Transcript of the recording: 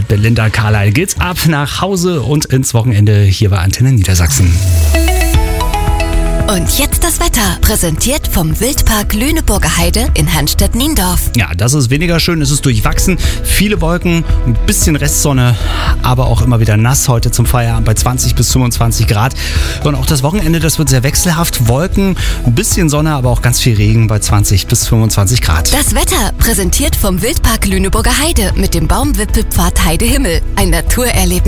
Belinda Carlisle geht's ab nach Hause und ins Wochenende hier bei Antenne Niedersachsen. Und jetzt das Wetter, präsentiert vom Wildpark Lüneburger Heide in Hanstedt-Niendorf. Ja, das ist weniger schön, es ist durchwachsen, viele Wolken, ein bisschen Restsonne, aber auch immer wieder nass heute zum Feierabend bei 20 bis 25 Grad. Und auch das Wochenende, das wird sehr wechselhaft, Wolken, ein bisschen Sonne, aber auch ganz viel Regen bei 20 bis 25 Grad. Das Wetter, präsentiert vom Wildpark Lüneburger Heide mit dem Baumwipfelpfad Heidehimmel, ein Naturerlebnis.